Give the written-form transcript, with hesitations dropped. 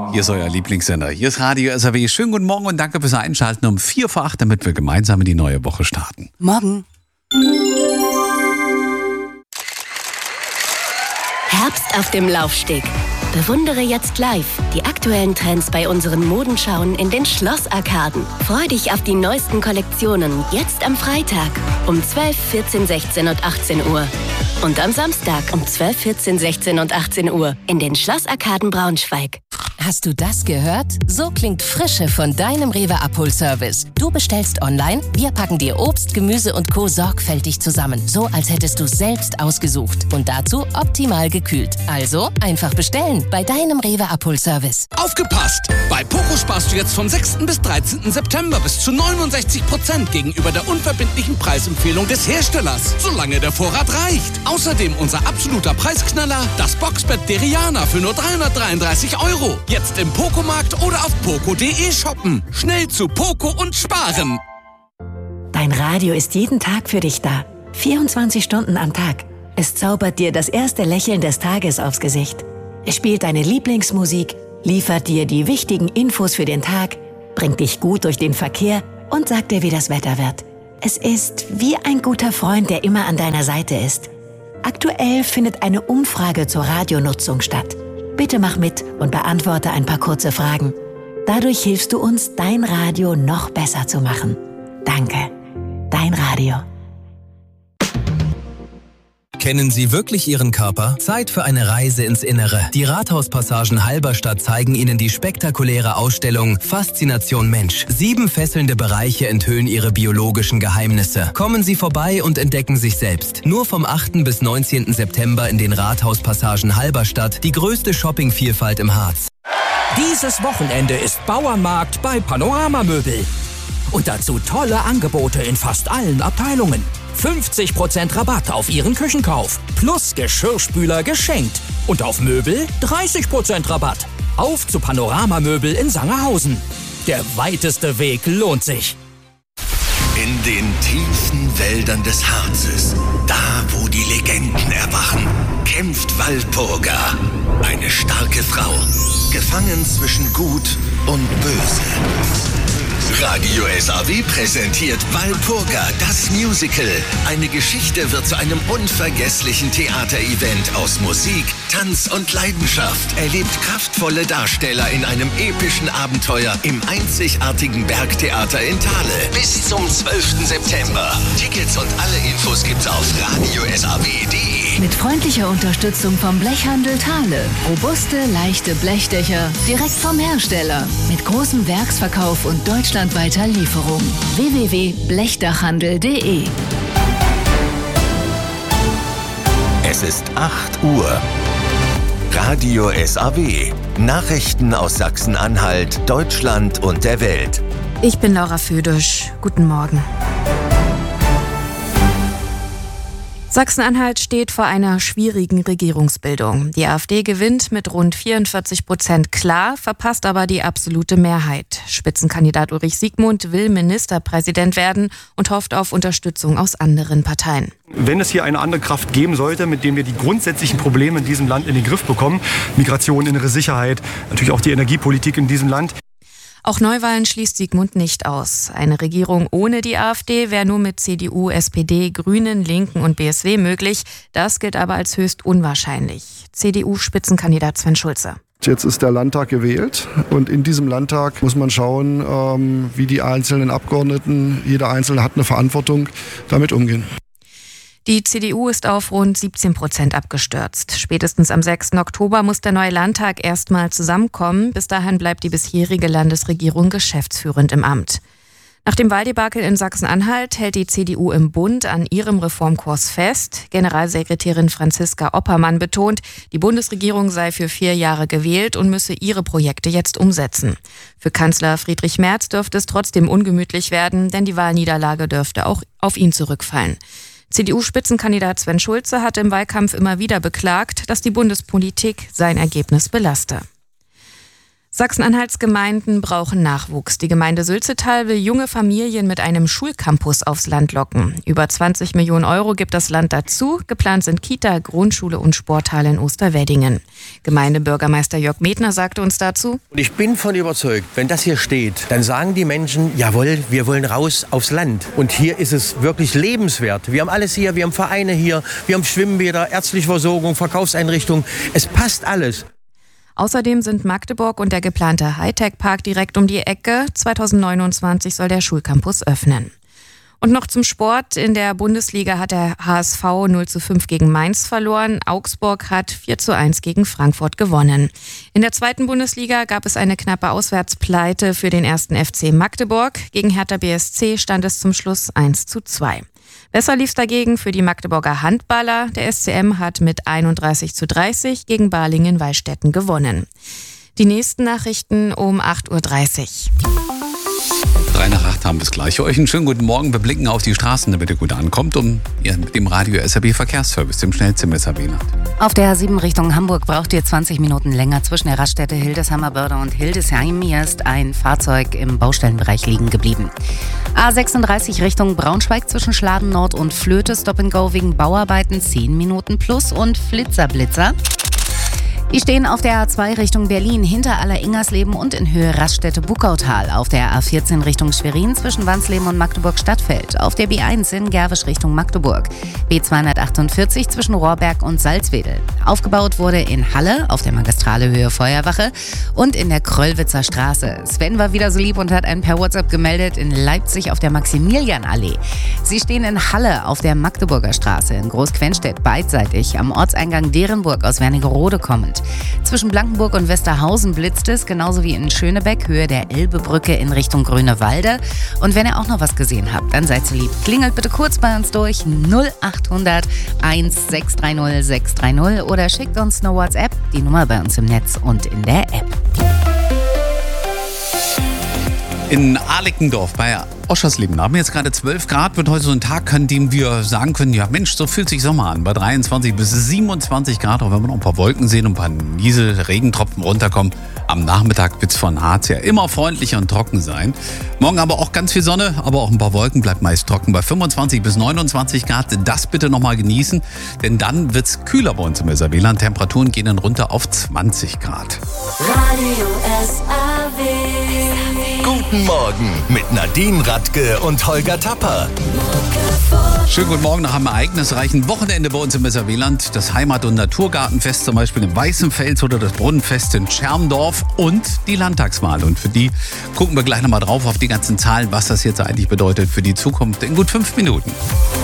Hier ist euer Lieblingssender. Hier ist Radio SAW. Schönen guten Morgen und danke fürs Einschalten um 4 vor 8, damit wir gemeinsam in die neue Woche starten. Morgen. Herbst auf dem Laufsteg. Bewundere jetzt live die aktuellen Trends bei unseren Modenschauen in den Schlossarkaden. Freu dich auf die neuesten Kollektionen jetzt am Freitag um 12, 14, 16 und 18 Uhr. Und am Samstag um 12, 14, 16 und 18 Uhr in den Schlossarkaden Braunschweig. Hast du das gehört? So klingt Frische von deinem Rewe Abholservice. Du bestellst online, wir packen dir Obst, Gemüse und Co. sorgfältig zusammen. So, als hättest du es selbst ausgesucht. Und dazu optimal gekühlt. Also einfach bestellen bei deinem Rewe Abholservice. Aufgepasst! Bei Poco sparst du jetzt vom 6. bis 13. September bis zu 69% gegenüber der unverbindlichen Preisempfehlung des Herstellers, solange der Vorrat reicht. Außerdem unser absoluter Preisknaller, das Boxbett Deriana für nur 333 €. Jetzt im Poco-Markt oder auf poco.de shoppen. Schnell zu Poco und sparen. Dein Radio ist jeden Tag für dich da. 24 Stunden am Tag. Es zaubert dir das erste Lächeln des Tages aufs Gesicht. Es spielt deine Lieblingsmusik, liefert dir die wichtigen Infos für den Tag, bringt dich gut durch den Verkehr und sagt dir, wie das Wetter wird. Es ist wie ein guter Freund, der immer an deiner Seite ist. Aktuell findet eine Umfrage zur Radionutzung statt. Bitte mach mit und beantworte ein paar kurze Fragen. Dadurch hilfst du uns, dein Radio noch besser zu machen. Danke. Dein Radio. Kennen Sie wirklich Ihren Körper? Zeit für eine Reise ins Innere. Die Rathauspassagen Halberstadt zeigen Ihnen die spektakuläre Ausstellung Faszination Mensch. 7 fesselnde Bereiche enthüllen Ihre biologischen Geheimnisse. Kommen Sie vorbei und entdecken sich selbst. Nur vom 8. bis 19. September in den Rathauspassagen Halberstadt, die größte Shoppingvielfalt im Harz. Dieses Wochenende ist Bauernmarkt bei Panorama Möbel. Und dazu tolle Angebote in fast allen Abteilungen. 50% Rabatt auf Ihren Küchenkauf. Plus Geschirrspüler geschenkt. Und auf Möbel 30% Rabatt. Auf zu Panorama Möbel in Sangerhausen. Der weiteste Weg lohnt sich. In den tiefen Wäldern des Harzes, da wo die Legenden erwachen, kämpft Walpurga. Eine starke Frau, gefangen zwischen Gut und Böse. Radio SAW präsentiert Walpurga, das Musical. Eine Geschichte wird zu einem unvergesslichen Theaterevent aus Musik, Tanz und Leidenschaft. Erlebt kraftvolle Darsteller in einem epischen Abenteuer im einzigartigen Bergtheater in Thale. Bis zum 12. September. Tickets und alle Infos gibt's auf radiosaw.de. Mit freundlicher Unterstützung vom Blechhandel Thale. Robuste, leichte Blechdächer direkt vom Hersteller. Mit großem Werksverkauf und deutschlandweiter Lieferung. www.blechdachhandel.de. Es ist 8 Uhr. Radio SAW. Nachrichten aus Sachsen-Anhalt, Deutschland und der Welt. Ich bin Laura Födisch. Guten Morgen. Sachsen-Anhalt steht vor einer schwierigen Regierungsbildung. Die AfD gewinnt mit rund 44% klar, verpasst aber die absolute Mehrheit. Spitzenkandidat Ulrich Siegmund will Ministerpräsident werden und hofft auf Unterstützung aus anderen Parteien. Wenn es hier eine andere Kraft geben sollte, mit dem wir die grundsätzlichen Probleme in diesem Land in den Griff bekommen, Migration, innere Sicherheit, natürlich auch die Energiepolitik in diesem Land. Auch Neuwahlen schließt Siegmund nicht aus. Eine Regierung ohne die AfD wäre nur mit CDU, SPD, Grünen, Linken und BSW möglich. Das gilt aber als höchst unwahrscheinlich. CDU-Spitzenkandidat Sven Schulze. Jetzt ist der Landtag gewählt und in diesem Landtag muss man schauen, wie die einzelnen Abgeordneten, jeder Einzelne hat eine Verantwortung, damit umgehen. Die CDU ist auf rund 17% abgestürzt. Spätestens am 6. Oktober muss der neue Landtag erstmal zusammenkommen. Bis dahin bleibt die bisherige Landesregierung geschäftsführend im Amt. Nach dem Wahldebakel in Sachsen-Anhalt hält die CDU im Bund an ihrem Reformkurs fest. Generalsekretärin Franziska Oppermann betont, die Bundesregierung sei für 4 Jahre gewählt und müsse ihre Projekte jetzt umsetzen. Für Kanzler Friedrich Merz dürfte es trotzdem ungemütlich werden, denn die Wahlniederlage dürfte auch auf ihn zurückfallen. CDU-Spitzenkandidat Sven Schulze hatte im Wahlkampf immer wieder beklagt, dass die Bundespolitik sein Ergebnis belaste. Sachsen-Anhalts Gemeinden brauchen Nachwuchs. Die Gemeinde Sülzetal will junge Familien mit einem Schulcampus aufs Land locken. Über 20 Millionen Euro gibt das Land dazu. Geplant sind Kita, Grundschule und Sporthalle in Osterweddingen. Gemeindebürgermeister Jörg Medner sagte uns dazu: Ich bin von überzeugt, wenn das hier steht, dann sagen die Menschen, jawohl, wir wollen raus aufs Land. Und hier ist es wirklich lebenswert. Wir haben alles hier, wir haben Vereine hier, wir haben Schwimmbäder, ärztliche Versorgung, Verkaufseinrichtungen. Es passt alles. Außerdem sind Magdeburg und der geplante Hightech-Park direkt um die Ecke. 2029 soll der Schulcampus öffnen. Und noch zum Sport. In der Bundesliga hat der HSV 0:5 gegen Mainz verloren. Augsburg hat 4:1 gegen Frankfurt gewonnen. In der zweiten Bundesliga gab es eine knappe Auswärtspleite für den 1. FC Magdeburg. Gegen Hertha BSC stand es zum Schluss 1:2. Besser lief's dagegen für die Magdeburger Handballer. Der SCM hat mit 31:30 gegen Balingen-Wallstätten gewonnen. Die nächsten Nachrichten um 8:30 Uhr. 7:03 haben wir es gleich. Euch einen schönen guten Morgen. Wir blicken auf die Straßen, damit ihr gut ankommt, mit dem Radio SRB Verkehrsservice, dem schnellsten Sabine. Auf der 7 Richtung Hamburg braucht ihr 20 Minuten länger zwischen der Raststätte Hildesheimer Börde und Hildesheim. Hier ist ein Fahrzeug im Baustellenbereich liegen geblieben. A36 Richtung Braunschweig zwischen Schladen Nord und Flöte. Stop and Go wegen Bauarbeiten 10 Minuten plus und Flitzer. Die stehen auf der A2 Richtung Berlin hinter Aller-Ingersleben und in Höhe Raststätte Buckautal. Auf der A14 Richtung Schwerin zwischen Wansleben und Magdeburg-Stadtfeld. Auf der B1 in Gerwisch Richtung Magdeburg. B248 zwischen Rohrberg und Salzwedel. Aufgebaut wurde in Halle auf der Magistrale Höhe Feuerwache und in der Kröllwitzer Straße. Sven war wieder so lieb und hat einen per WhatsApp gemeldet in Leipzig auf der Maximilianallee. Sie stehen in Halle auf der Magdeburger Straße in Großquenstedt beidseitig am Ortseingang Derenburg aus Wernigerode kommend. Zwischen Blankenburg und Westerhausen blitzt es, genauso wie in Schönebeck, Höhe der Elbebrücke in Richtung Grünewalde. Und wenn ihr auch noch was gesehen habt, dann seid so lieb. Klingelt bitte kurz bei uns durch 0800 1630 630 oder schickt uns eine WhatsApp, die Nummer bei uns im Netz und in der App. In Arlickendorf bei Oschersleben haben wir jetzt gerade 12 Grad. Wird heute so ein Tag, an dem wir sagen können, ja Mensch, so fühlt sich Sommer an. Bei 23 bis 27 Grad, auch wenn wir noch ein paar Wolken sehen und ein paar Niesel-Regentropfen runterkommen. Am Nachmittag wird es von Harz her immer freundlicher und trocken sein. Morgen aber auch ganz viel Sonne, aber auch ein paar Wolken, bleibt meist trocken. Bei 25 bis 29 Grad, das bitte nochmal genießen, denn dann wird es kühler bei uns im Weserwieland. Temperaturen gehen dann runter auf 20 Grad. Radio SRB. Guten Morgen mit Nadine Radke und Holger Tapper. Schönen guten Morgen nach einem ereignisreichen Wochenende bei uns im Weserwieland. Das Heimat- und Naturgartenfest zum Beispiel in Weißenfels oder das Brunnenfest in Schermdorf und die Landtagswahl. Und für die gucken wir gleich nochmal drauf auf die ganzen Zahlen, was das jetzt eigentlich bedeutet für die Zukunft in gut 5 Minuten.